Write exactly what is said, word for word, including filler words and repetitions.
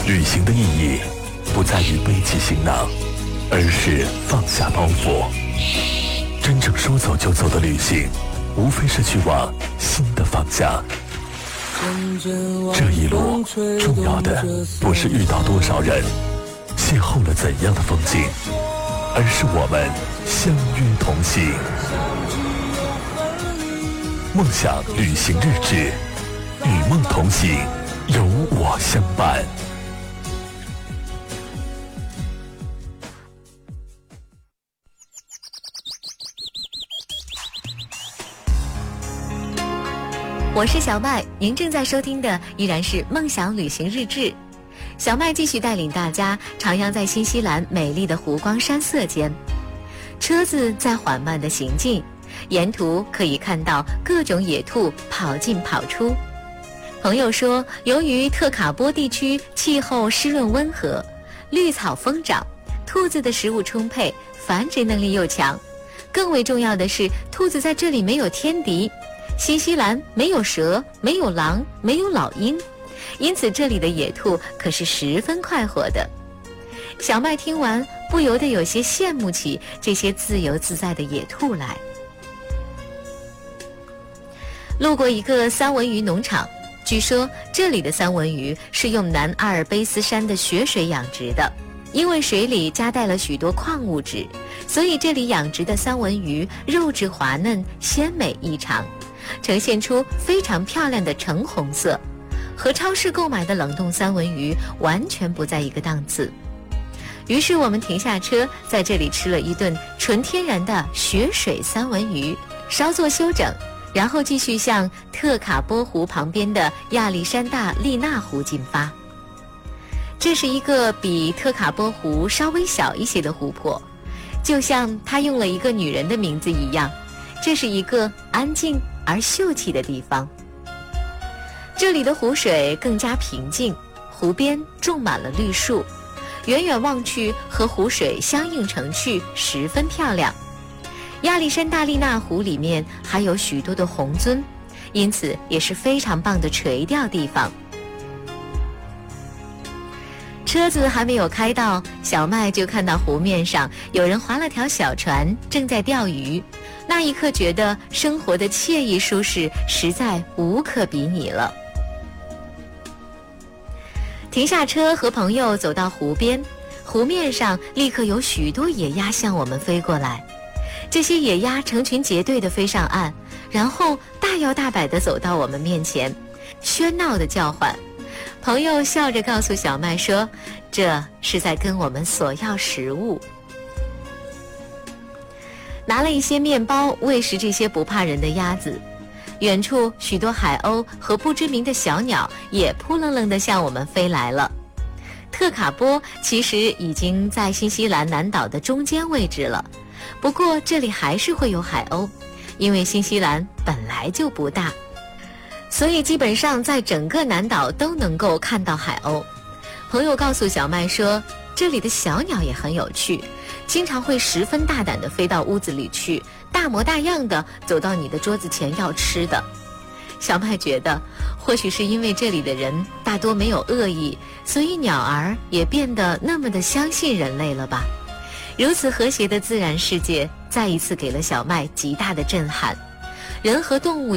旅行的意义不在于背起行囊，而是放下包袱。真正说走就走的旅行，无非是去往新的方向。这一路重要的不是遇到多少人，邂逅了怎样的风景，而是我们相约同行。梦想旅行日志，与梦同行，有我相伴。 我是小麦，您正在收听的依然是梦想旅行日志。小麦继续带领大家徜徉在新西兰美丽的湖光山色间，车子在缓慢地行进，沿途可以看到各种野兔跑进跑出。朋友说，由于特卡波地区气候湿润温和，绿草疯长，兔子的食物充沛，繁殖能力又强。更为重要的是，兔子在这里没有天敌。新西兰没有蛇，没有狼，没有老鹰，因此这里的野兔可是十分快活的。小麦听完，不由得有些羡慕起这些自由自在的野兔来。路过一个三文鱼农场，据说这里的三文鱼是用南阿尔卑斯山的雪水养殖的，因为水里夹带了许多矿物质，所以这里养殖的三文鱼肉质滑嫩，鲜美异常，呈现出非常漂亮的橙红色，和超市购买的冷冻三文鱼完全不在一个档次。于是我们停下车，在这里吃了一顿纯天然的雪水三文鱼，稍作休整，然后继续向特卡波湖旁边的亚历山大丽娜湖进发。这是一个比特卡波湖稍微小一些的湖泊，就像它用了一个女人的名字一样，这是一个安静而秀气的地方。这里的湖水更加平静，湖边种满了绿树，远远望去和湖水相映成趣，十分漂亮。亚历山大丽娜湖里面还有许多的红鳟，因此也是非常棒的垂钓地方。车子还没有开到，小麦就看到湖面上有人划了条小船，正在钓鱼。那一刻觉得生活的惬意舒适实在无可比拟了。停下车，和朋友走到湖边，湖面上立刻有许多野鸭向我们飞过来。这些野鸭成群结队地飞上岸，然后大摇大摆地走到我们面前，喧闹地叫唤。朋友笑着告诉小麦说，这是在跟我们索要食物。拿了一些面包喂食这些不怕人的鸭子。远处许多海鸥和不知名的小鸟也扑棱棱地向我们飞来了。特卡波其实已经在新西兰南岛的中间位置了，不过这里还是会有海鸥，因为新西兰本来就不大，所以基本上在整个南岛都能够看到海鸥。朋友告诉小麦说，这里的小鸟也很有趣，经常会十分大胆地飞到屋子里去，大模大样地走到你的桌子前要吃的。小麦觉得，或许是因为这里的人大多没有恶意，所以鸟儿也变得那么的相信人类了吧。如此和谐的自然世界，再一次给了小麦极大的震撼。人和动物